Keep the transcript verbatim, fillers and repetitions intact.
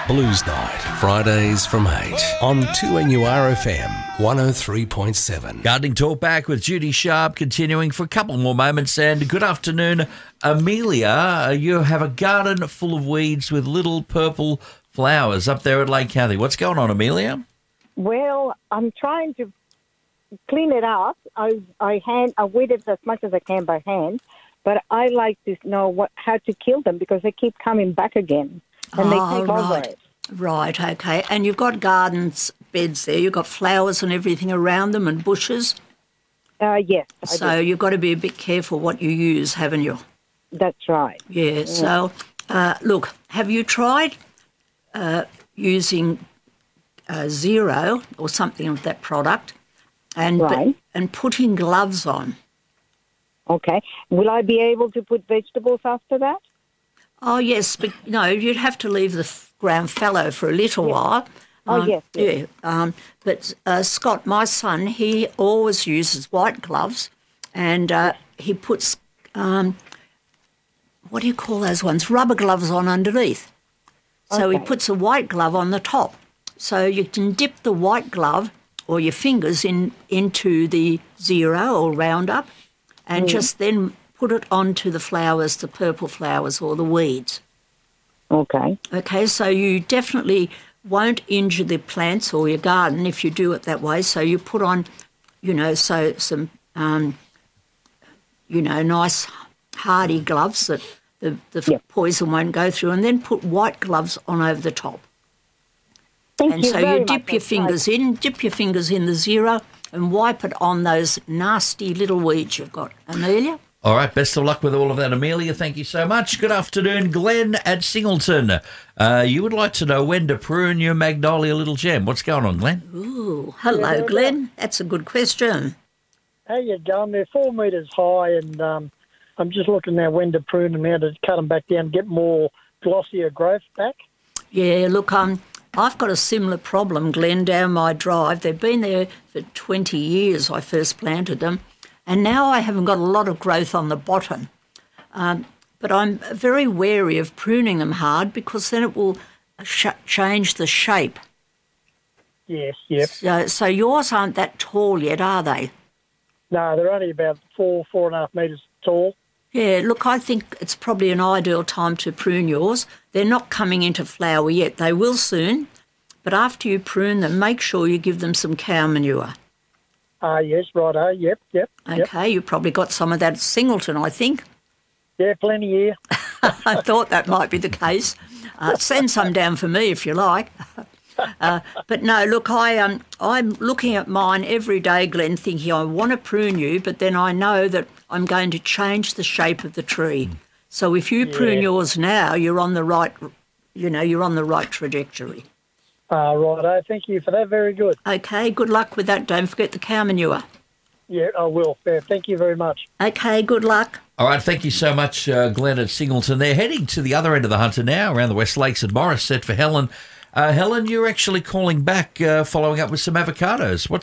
Blues Night, Fridays from eight on two N U R F M one oh three point seven. Gardening Talk back with Judy Sharp, continuing for a couple more moments. And good afternoon, Amelia. You have a garden full of weeds with little purple flowers up there at Lake Cathy. What's going on, Amelia? Well, I'm trying to clean it up. I I hand I weed it as much as I can by hand, but I like to know what how to kill them because they keep coming back again and oh, they take right. over it. Right, okay. And you've got gardens beds there. You've got flowers and everything around them and bushes. Uh, yes. I So do. you've got to be a bit careful what you use, haven't you? That's right. Yeah. Yeah. So, uh, look, have you tried uh, using uh, Zero or something of that product and but- Right. and putting gloves on? Okay. Will I be able to put vegetables after that? Oh, yes, but no, you'd have to leave the f- ground fallow for a little while. Oh, Um, yes, yes. Yeah, um, but uh, Scott, my son, he always uses white gloves and uh, he puts, um, what do you call those ones, rubber gloves on underneath. So he Okay. puts a white glove on the top. So you can dip the white glove or your fingers in into the Zero or Roundup and Mm. just then put it onto the flowers, the purple flowers or the weeds. Okay. Okay, so you definitely won't injure the plants or your garden if you do it that way. So you put on, you know, so some, um, you know, nice hardy gloves that the, the Yep. poison won't go through, and then put white gloves on over the top. Thank And you so very you dip much. your That's fingers in, dip your fingers in the Zero, and wipe it on those nasty little weeds you've got. Amelia? All right, best of luck with all of that, Amelia. Thank you so much. Good afternoon, Glenn at Singleton. Uh, you would like to know when to prune your magnolia little gem. What's going on, Glenn? Ooh, hello, Yeah, Glenn. That's a good question. How you going? They're four metres high, and um, I'm just looking now when to prune them out to cut them back down, get more glossier growth back. Yeah, look, um, I've got a similar problem, Glenn, down my drive. They've been there for twenty years. I first planted them, and now I haven't got a lot of growth on the bottom. Um, but I'm very wary of pruning them hard because then it will sh- change the shape. Yes, yep. So, so yours aren't that tall yet, are they? No, they're only about four, four and a half metres tall. Yeah, look, I think it's probably an ideal time to prune yours. They're not coming into flower yet. They will soon. But after you prune them, make sure you give them some cow manure. Ah, yes, righto, yep, yep. Okay, Yep. you probably got some of that at Singleton, I think. Yeah, plenty here. I thought that might be the case. Uh, send some down for me if you like. Uh, but no, look, I, um, I'm looking at mine every day, Glenn, thinking I want to prune you, but then I know that I'm going to change the shape of the tree. So if you prune Yeah. yours now, you're on the right, you know, you're on the right trajectory. Ah, righto, thank you for that. Very good. Okay, good luck with that. Don't forget the cow manure. Yeah, I will. Yeah, thank you very much. Okay, good luck. All right, thank you so much, uh, Glenn at Singleton. They're heading to the other end of the Hunter now, around the West Lakes at Morris, set for Helen. Uh, Helen, you're actually calling back, uh, following up with some avocados. What's